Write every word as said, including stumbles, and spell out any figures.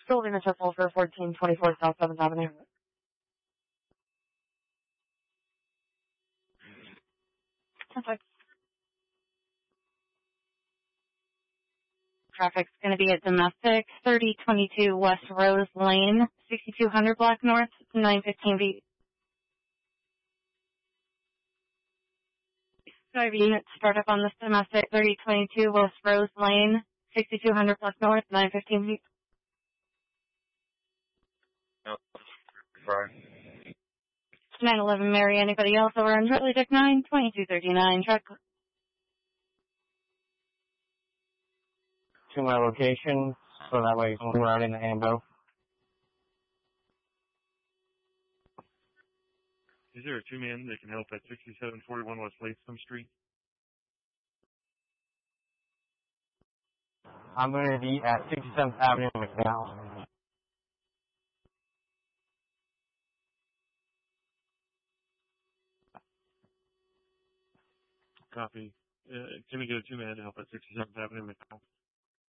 Golden and Triple for fourteen twenty-four South seventh Avenue. Perfect. Traffic's going to be at Domestic, thirty twenty-two West Rose Lane, sixty-two hundred Block North, nine fifteen V. Five units start up on this Domestic, thirty twenty-two West Rose Lane, sixty-two hundred Block North, nine fifteen V. No, sorry. nine eleven Mary, anybody else over on Charlie Deck nine, twenty-two thirty-nine, truck. To my location, so that way when we're out in the ambo. Is there a two-man that can help at sixty-seven forty-one West Latham Street? I'm going to be at sixty-seventh Avenue McDowell. Copy. Uh, can we get a two-man to help at sixty-seventh Avenue McDowell?